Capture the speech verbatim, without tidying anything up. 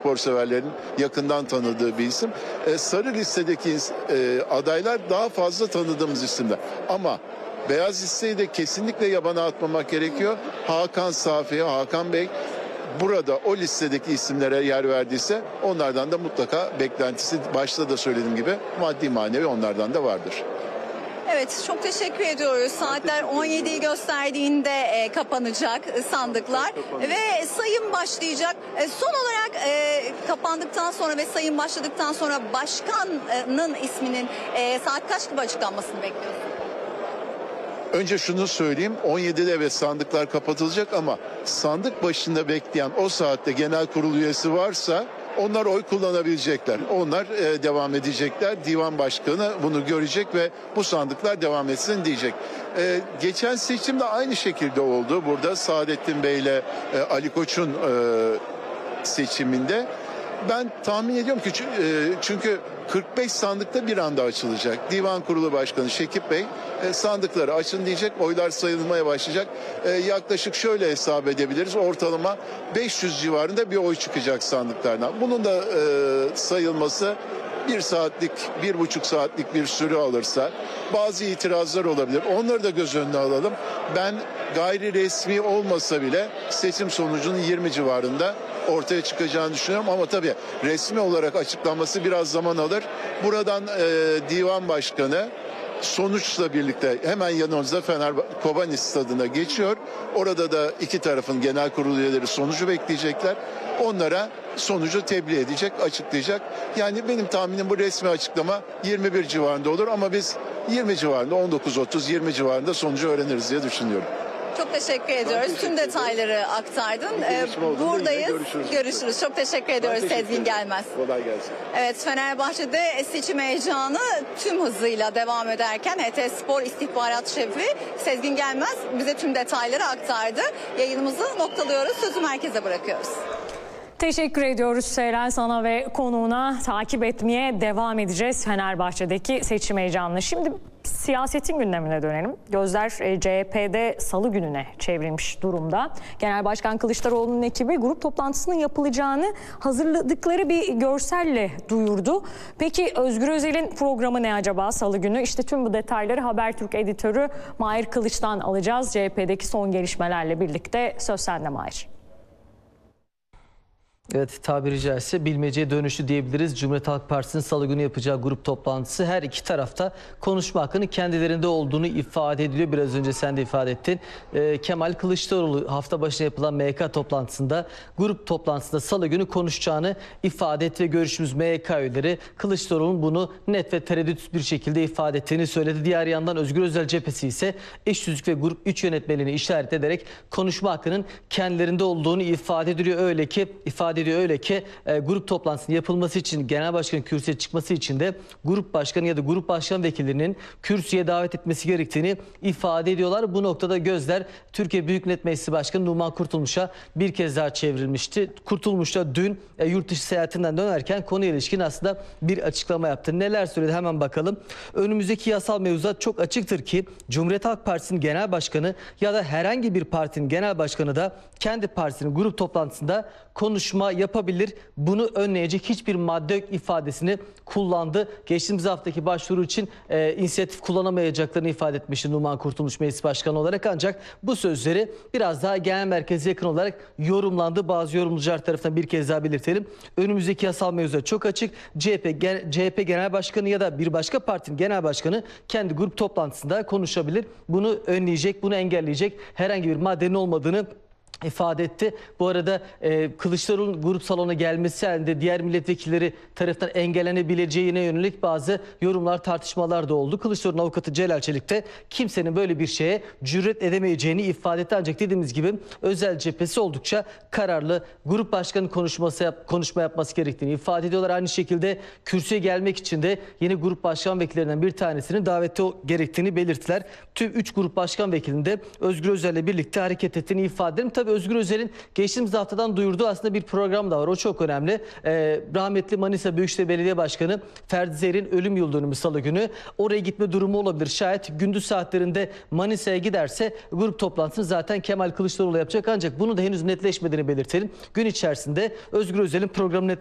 spor severlerin yakından tanıdığı bir isim. E, sarı listedeki e, adaylar daha fazla tanıdığımız isimler. Ama beyaz listeyi de kesinlikle yabana atmamak gerekiyor. Hakan Safi, Hakan Bey burada o listedeki isimlere yer verdiyse onlardan da mutlaka beklentisi, başta da söylediğim gibi, maddi manevi onlardan da vardır. Evet, çok teşekkür ediyoruz. Saatler on yediyi gösterdiğinde e, kapanacak sandıklar ve sayım başlayacak. E, son olarak e, kapandıktan sonra ve sayım başladıktan sonra başkanın isminin e, saat kaç gibi açıklanmasını bekliyorsunuz? Önce şunu söyleyeyim, on yedide evet sandıklar kapatılacak ama sandık başında bekleyen o saatte genel kurul üyesi varsa onlar oy kullanabilecekler. Onlar e, devam edecekler. Divan başkanı bunu görecek ve bu sandıklar devam etsin diyecek. E, geçen seçimde aynı şekilde oldu. Burada Saadettin Bey ile e, Ali Koç'un e, seçiminde. Ben tahmin ediyorum ki çünkü kırk beş sandıkta bir anda açılacak. Divan Kurulu Başkanı Şekip Bey sandıkları açın diyecek, oylar sayılmaya başlayacak. Yaklaşık şöyle hesap edebiliriz, ortalama beş yüz civarında bir oy çıkacak sandıklardan. Bunun da sayılması bir saatlik, bir buçuk saatlik bir süre alırsa bazı itirazlar olabilir. Onları da göz önüne alalım. Ben gayri resmi olmasa bile seçim sonucunun yirmi civarında ortaya çıkacağını düşünüyorum ama tabii resmi olarak açıklanması biraz zaman alır. Buradan e, divan başkanı sonuçla birlikte hemen yanımızda Fener Kobani Stadı'na geçiyor. Orada da iki tarafın genel kurul üyeleri sonucu bekleyecekler. Onlara sonucu tebliğ edecek, açıklayacak. Yani benim tahminim bu resmi açıklama yirmi bir civarında olur ama biz yirmi civarında, on dokuz otuz yirmi civarında sonucu öğreniriz diye düşünüyorum. Çok teşekkür ediyoruz. teşekkür Tüm detayları aktardın. Ee, buradayız. Görüşürüz. görüşürüz. Çok teşekkür ediyoruz Sezgin Gelmez. Kolay gelsin. Evet, Fenerbahçe'de seçim heyecanı tüm hızıyla devam ederken H T Spor İstihbarat Şefi Sezgin Gelmez bize tüm detayları aktardı. Yayınımızı noktalıyoruz. Sözü merkeze bırakıyoruz. Teşekkür ediyoruz Seyren, sana ve konuğuna. Takip etmeye devam edeceğiz Fenerbahçe'deki seçim heyecanını. Şimdi siyasetin gündemine dönelim. Gözler C H P'de salı gününe çevrilmiş durumda. Genel Başkan Kılıçdaroğlu'nun ekibi grup toplantısının yapılacağını hazırladıkları bir görselle duyurdu. Peki Özgür Özel'in programı ne acaba salı günü? İşte tüm bu detayları Habertürk editörü Mahir Kılıç'tan alacağız. C H P'deki son gelişmelerle birlikte söz sende Mahir. Evet, tabiri caizse bilmeceye dönüşü diyebiliriz. Cumhuriyet Halk Partisi'nin salı günü yapacağı grup toplantısı her iki tarafta konuşma hakkının kendilerinde olduğunu ifade ediliyor. Biraz önce sen de ifade ettin. Ee, Kemal Kılıçdaroğlu hafta başına yapılan M Y K toplantısında, grup toplantısında salı günü konuşacağını ifade etti ve görüşümüz M Y K üyeleri Kılıçdaroğlu'nun bunu net ve tereddütsüz bir şekilde ifade ettiğini söyledi. Diğer yandan Özgür Özel cephesi ise eş tüzük ve grup üç yönetmeliğini işaret ederek konuşma hakkının kendilerinde olduğunu ifade ediliyor. Öyle ki ifade ediyor öyle ki e, grup toplantısının yapılması için, genel başkanın kürsüye çıkması için de grup başkanı ya da grup başkan vekillerinin kürsüye davet etmesi gerektiğini ifade ediyorlar. Bu noktada gözler Türkiye Büyük Millet Meclisi Başkanı Numan Kurtulmuş'a bir kez daha çevrilmişti. Kurtulmuş da dün e, yurt dışı seyahatinden dönerken konuya ilişkin aslında bir açıklama yaptı. Neler söyledi hemen bakalım. Önümüzdeki yasal mevzuat çok açıktır ki Cumhuriyet Halk Partisi'nin genel başkanı ya da herhangi bir partinin genel başkanı da kendi partisinin grup toplantısında konuşma yapabilir. Bunu önleyecek hiçbir madde yok ifadesini kullandı. Geçtiğimiz haftaki başvuru için e, inisiyatif kullanamayacaklarını ifade etmişti Numan Kurtulmuş Meclis Başkanı olarak, ancak bu sözleri biraz daha genel merkeze yakın olarak yorumlandı. Bazı yorumcular tarafından bir kez daha belirtelim. Önümüzdeki yasal mevzuat çok açık. C H P, C H P Genel Başkanı ya da bir başka partinin genel başkanı kendi grup toplantısında konuşabilir. Bunu önleyecek, bunu engelleyecek herhangi bir maddenin olmadığını ifade etti. Bu arada e, Kılıçdaroğlu'nun grup salona gelmesi halinde diğer milletvekilleri tarafından engellenebileceğine yönelik bazı yorumlar, tartışmalar da oldu. Kılıçdaroğlu'nun avukatı Celal Çelik de kimsenin böyle bir şeye cüret edemeyeceğini ifade etti. Ancak dediğimiz gibi Özel cephesi oldukça kararlı. Grup başkanı konuşması yap, konuşma yapması gerektiğini ifade ediyorlar. Aynı şekilde kürsüye gelmek için de yeni grup başkan vekillerinden bir tanesinin daveti gerektiğini belirttiler. Tüm üç grup başkan vekilinde Özgür Özel'le birlikte hareket ettiğini ifade edelim. Tabii Tabii Özgür Özel'in geçtiğimiz haftadan duyurduğu aslında bir program da var. O çok önemli. Ee, rahmetli Manisa Büyükşehir Belediye Başkanı Ferdi Zer'in ölüm yıl dönümü salı günü. Oraya gitme durumu olabilir. Şayet gündüz saatlerinde Manisa'ya giderse grup toplantısını zaten Kemal Kılıçdaroğlu yapacak. Ancak bunu da henüz netleşmediğini belirtelim. Gün içerisinde Özgür Özel'in programı